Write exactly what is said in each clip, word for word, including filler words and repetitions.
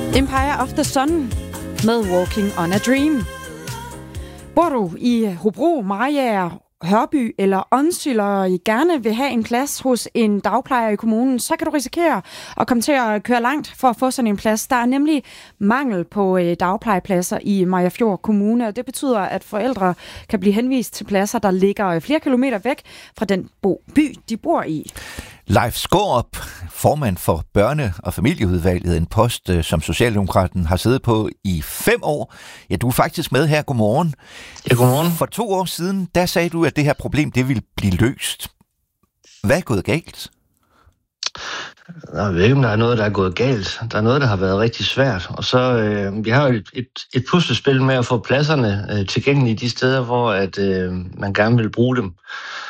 Empire of the Sun med Walking on a Dream. Bor du i Hobro, Mariager, Hørby eller Onsild og I gerne vil have en plads hos en dagplejer i kommunen, så kan du risikere at komme til at køre langt for at få sådan en plads. Der er nemlig mangel på dagplejepladser i Mariagerfjord Kommune, og det betyder, at forældre kan blive henvist til pladser, der ligger flere kilometer væk fra den by, de bor i. Leif Skaarup, formand for børne- og familieudvalget, en post, som Socialdemokraten har siddet på i fem år. Ja, du er faktisk med her. Godmorgen. Ja, godmorgen. For to år siden, der sagde du, at det her problem, det ville blive løst. Hvad er gået galt? Jeg ved ikke, om der er noget, der er gået galt. Der er noget, der har været rigtig svært. Og så, øh, vi har jo et, et, et puslespil med at få pladserne øh, tilgængelige de steder, hvor at, øh, man gerne vil bruge dem.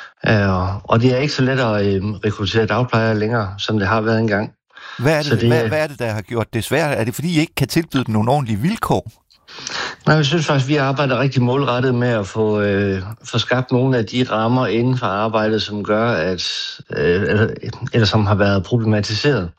Uh, og det er ikke så let at uh, rekruttere dagplejere længere, som det har været engang. Hvad er det, det, hvad, hvad er det der har gjort det svært? Er det fordi I ikke kan tilbyde dem nogle ordentlige vilkår? Nej, jeg synes faktisk, vi arbejder rigtig målrettet med at få, uh, få skabt nogle af de rammer inden for arbejdet, som gør, at uh, eller, eller som har været problematiseret.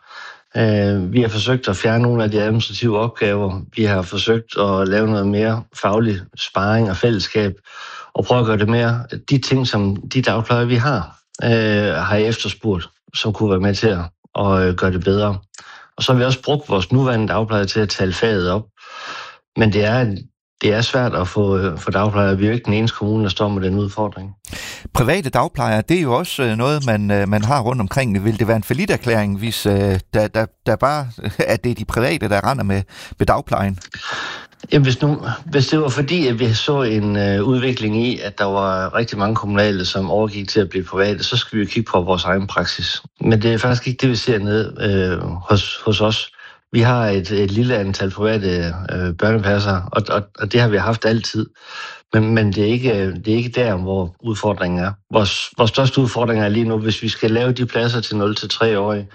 Uh, vi har forsøgt at fjerne nogle af de administrative opgaver. Vi har forsøgt at lave noget mere faglig sparring og fællesskab, og prøve at gøre det mere, de ting, som de dagplejere, vi har, øh, har efterspurgt, som kunne være med til at og, øh, gøre det bedre. Og så har vi også brugt vores nuværende dagplejere til at tale faget op. Men det er, det er svært at få, få dagplejere. Vi er jo ikke den eneste kommune, der står med den udfordring. Private dagplejere, det er jo også noget, man, man har rundt omkring. Vil det være en falliterklæring, hvis der, der, der bare at det er de private, der render med, med dagplejen? Jamen, hvis, nu, hvis det var fordi, at vi så en øh, udvikling i, at der var rigtig mange kommunale, som overgik til at blive private, så skal vi jo kigge på vores egen praksis. Men det er faktisk ikke det, vi ser ned øh, hos, hos os. Vi har et, et lille antal private øh, børnepasser, og, og, og det har vi haft altid. Men, men det, er ikke, det er ikke der, hvor udfordringen er. Vores, vores største udfordring er lige nu, hvis vi skal lave de pladser til nul til tre årige,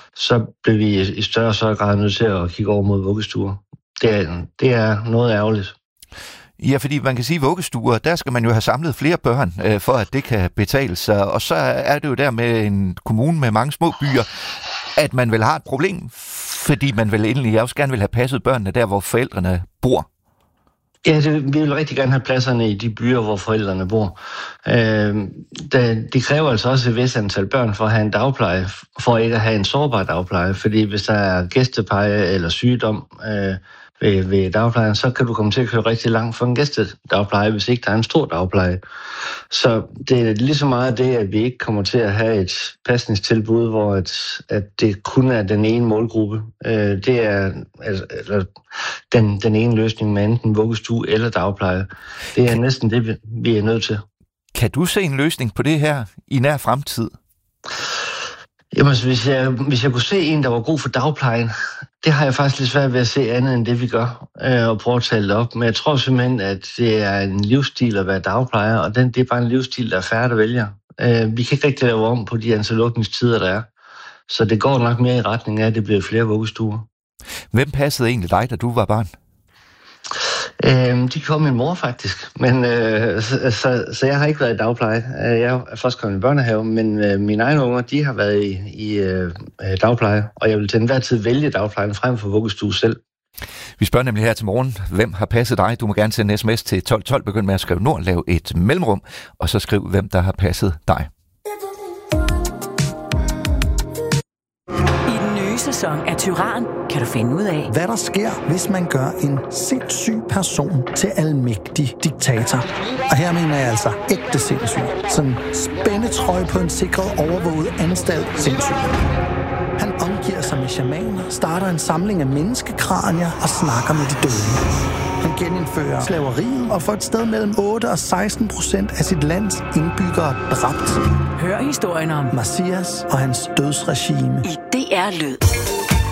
så bliver vi i større og større grad nødt til at kigge over mod vuggestuer. Det er, det er noget ærgerligt. Ja, fordi man kan sige, at vuggestuer, der skal man jo have samlet flere børn, øh, for at det kan betale sig. Og så er det jo der med en kommune med mange små byer, at man vil have et problem, fordi man vil endelig også gerne vil have passet børnene der, hvor forældrene bor. Ja, det, vi vil rigtig gerne have pladserne i de byer, hvor forældrene bor. Øh, det, det kræver altså også et vist antal børn for at have en dagpleje, for ikke at have en sårbar dagpleje. Fordi hvis der er gæstepeje eller sygdom øh, ved, ved dagplejen, så kan du komme til at køre rigtig langt for en gæstedagpleje, hvis ikke der er en stor dagpleje. Så det er lige så meget det, at vi ikke kommer til at have et pasningstilbud, hvor et, at det kun er den ene målgruppe. Øh, det er altså, eller, den, den ene løsning med enten vuggestue eller dagpleje. Det er næsten det, vi er nødt til. Kan du se en løsning på det her i nær fremtid? Jamen, hvis jeg, hvis jeg kunne se en, der var god for dagplejen, det har jeg faktisk lidt svært ved at se andet end det, vi gør, øh, og prøve at tale det op. Men jeg tror simpelthen, at det er en livsstil at være dagplejer, og den, det er bare en livsstil, der er færre, der vælger. Øh, vi kan ikke rigtig lave om på de antal lukningstider, der er. Så det går nok mere i retning af, at det bliver flere vuggestuer. Hvem passede egentlig dig, da du var barn? Øh, de kom min mor faktisk, men øh, så, så, så jeg har ikke været i dagpleje. Jeg er først kommet i børnehave, men øh, mine egne unger, de har været i, i øh, dagpleje, og jeg vil til enhver tid vælge dagplejen frem for vuggestue selv. Vi spørger nemlig her til morgen, hvem har passet dig? Du må gerne sende en sms til tolv tolv, begynd med at skrive nord, lav et mellemrum, og så skriv, hvem der har passet dig. Sæson af Tyran kan du finde ud af, hvad der sker, hvis man gør en sindssyg person til almægtig diktator. Og her mener jeg altså ægte sindssyg. Sådan spændetrøje på en sikret overvåget anstalt sindssyg. Han omgiver sig med shamaner, starter en samling af menneskekranier og snakker med de døde. Han genindfører slaveriet og får et sted mellem otte og seksten procent af sit lands indbyggere dræbt. Hør historien om Messias og hans dødsregime i D R Lyd.